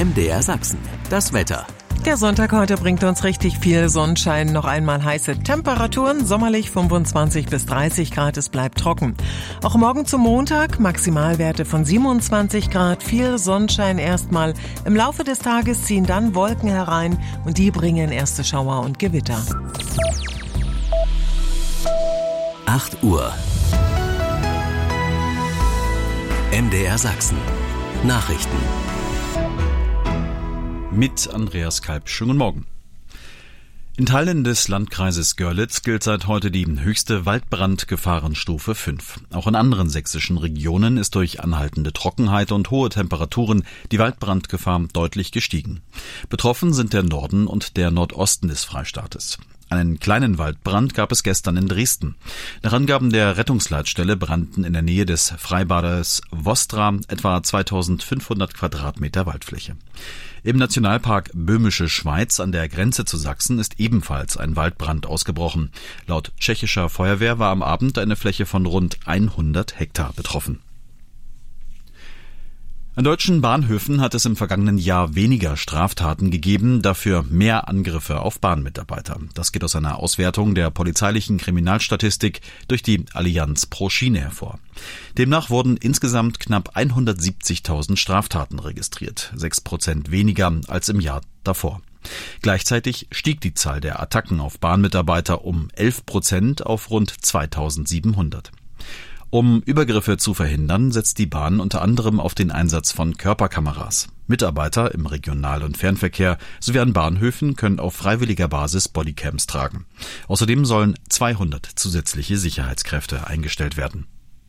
MDR Sachsen, das Wetter. Der Sonntag heute bringt uns richtig viel Sonnenschein, noch einmal heiße Temperaturen, sommerlich 25 bis 30 Grad, es bleibt trocken. Auch morgen zum Montag Maximalwerte von 27 Grad, viel Sonnenschein erstmal. Im Laufe des Tages ziehen dann Wolken herein und die bringen erste Schauer und Gewitter. 8 Uhr. MDR Sachsen. Nachrichten. Mit Andreas Kalb. Schönen Morgen. In Teilen des Landkreises Görlitz gilt seit heute die höchste Waldbrandgefahrenstufe 5. Auch in anderen sächsischen Regionen ist durch anhaltende Trockenheit und hohe Temperaturen die Waldbrandgefahr deutlich gestiegen. Betroffen sind der Norden und der Nordosten des Freistaates. Einen kleinen Waldbrand gab es gestern in Dresden. Nach Angaben der Rettungsleitstelle brannten in der Nähe des Freibades Vostra etwa 2500 Quadratmeter Waldfläche. Im Nationalpark Böhmische Schweiz an der Grenze zu Sachsen ist ebenfalls ein Waldbrand ausgebrochen. Laut tschechischer Feuerwehr war am Abend eine Fläche von rund 100 Hektar betroffen. An deutschen Bahnhöfen hat es im vergangenen Jahr weniger Straftaten gegeben, dafür mehr Angriffe auf Bahnmitarbeiter. Das geht aus einer Auswertung der polizeilichen Kriminalstatistik durch die Allianz pro Schiene hervor. Demnach wurden insgesamt knapp 170.000 Straftaten registriert, 6% weniger als im Jahr davor. Gleichzeitig stieg die Zahl der Attacken auf Bahnmitarbeiter um 11% auf rund 2.700. Um Übergriffe zu verhindern, setzt die Bahn unter anderem auf den Einsatz von Körperkameras. Mitarbeiter im Regional- und Fernverkehr sowie an Bahnhöfen können auf freiwilliger Basis Bodycams tragen. Außerdem sollen 200 zusätzliche Sicherheitskräfte eingestellt werden.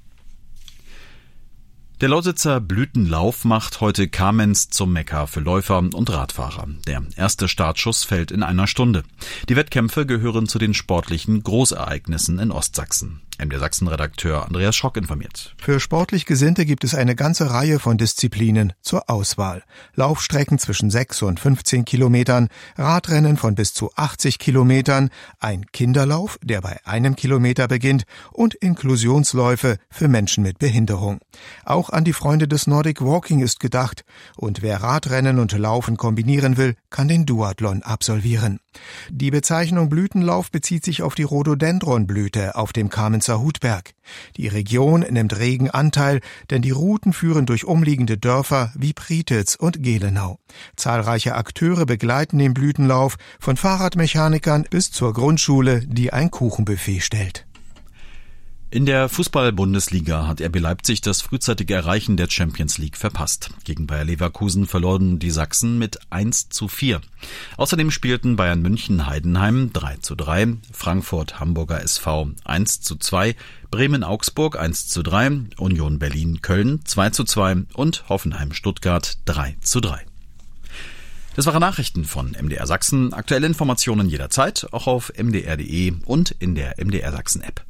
Der Lausitzer Blütenlauf macht heute Kamenz zum Mekka für Läufer und Radfahrer. Der erste Startschuss fällt in einer Stunde. Die Wettkämpfe gehören zu den sportlichen Großereignissen in Ostsachsen. MDR Sachsen-Redakteur Andreas Schock informiert. Für sportlich Gesinnte gibt es eine ganze Reihe von Disziplinen zur Auswahl. Laufstrecken zwischen 6 und 15 Kilometern, Radrennen von bis zu 80 Kilometern, ein Kinderlauf, der bei 1 Kilometer beginnt, und Inklusionsläufe für Menschen mit Behinderung. Auch an die Freunde des Nordic Walking ist gedacht. Und wer Radrennen und Laufen kombinieren will, kann den Duathlon absolvieren. Die Bezeichnung Blütenlauf bezieht sich auf die Rhododendronblüte auf dem Kamenzer Hutberg. Die Region nimmt regen Anteil, denn die Routen führen durch umliegende Dörfer wie Prietitz und Gelenau. Zahlreiche Akteure begleiten den Blütenlauf, von Fahrradmechanikern bis zur Grundschule, die ein Kuchenbuffet stellt. In der Fußball-Bundesliga hat RB Leipzig das frühzeitige Erreichen der Champions League verpasst. Gegen Bayer Leverkusen verloren die Sachsen mit 1:4. Außerdem spielten Bayern München Heidenheim 3:3, Frankfurt Hamburger SV 1:2, Bremen Augsburg 1:3, Union Berlin Köln 2:2 und Hoffenheim Stuttgart 3:3. Das waren Nachrichten von MDR Sachsen. Aktuelle Informationen jederzeit, auch auf mdr.de und in der MDR Sachsen App.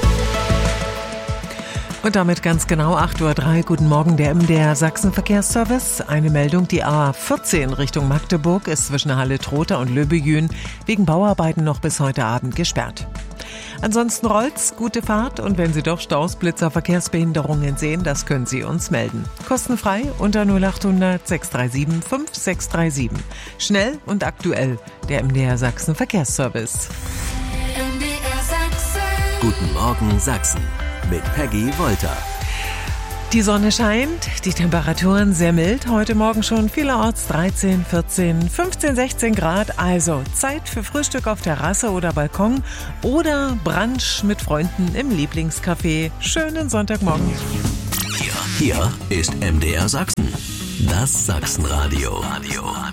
Und damit ganz genau 8:03 Uhr. Guten Morgen, der MDR Sachsen Verkehrsservice. Eine Meldung, die A14 Richtung Magdeburg ist zwischen Halle-Trotha und Löbejün wegen Bauarbeiten noch bis heute Abend gesperrt. Ansonsten rollt's, gute Fahrt, und wenn Sie doch Staus, Blitzer, Verkehrsbehinderungen sehen, das können Sie uns melden. Kostenfrei unter 0800 637 5637. Schnell und aktuell, der MDR Sachsen Verkehrsservice. MDR Sachsen. Guten Morgen Sachsen. Mit Peggy Wolter. Die Sonne scheint, die Temperaturen sehr mild, heute Morgen schon vielerorts 13, 14, 15, 16 Grad, also Zeit für Frühstück auf Terrasse oder Balkon oder Brunch mit Freunden im Lieblingscafé. Schönen Sonntagmorgen. Hier ist MDR Sachsen, das Sachsenradio.